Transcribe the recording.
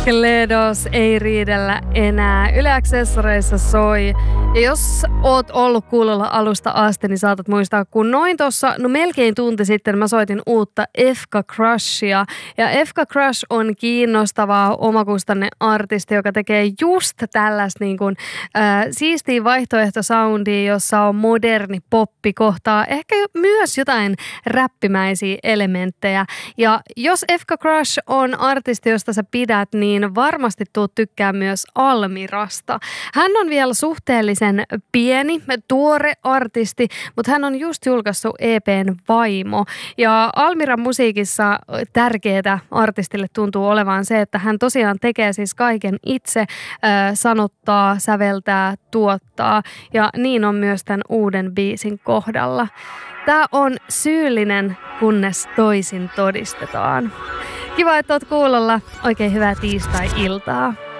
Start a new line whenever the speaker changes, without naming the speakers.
Kledos ei riidellä enää. Yle Accessoreissa soi. Ja jos oot ollut kuulolla alusta asti, niin saatat muistaa, kun noin tuossa, melkein tunti sitten mä soitin uutta Efka Crushia. Ja Efka Crush on kiinnostavaa omakustanne artisti, joka tekee just tällaista niin kuin, siistiä vaihtoehtosoundia, jossa on moderni poppi kohtaa. Ehkä myös jotain räppimäisiä elementtejä. Ja jos Efka Crush on artisti, josta sä pidät, niin varmasti tuut tykkää myös Almirasta. Hän on vielä suhteellisen pieni, tuore artisti, mutta hän on just julkaissut EP:n Vaimo. Ja Almiran musiikissa tärkeää artistille tuntuu olevan se, että hän tosiaan tekee siis kaiken itse, sanottaa, säveltää, tuottaa. Ja niin on myös tämän uuden biisin kohdalla. Tää on Syyllinen, kunnes toisin todistetaan. Kiva, että oot kuulolla. Oikein hyvää tiistai-iltaa.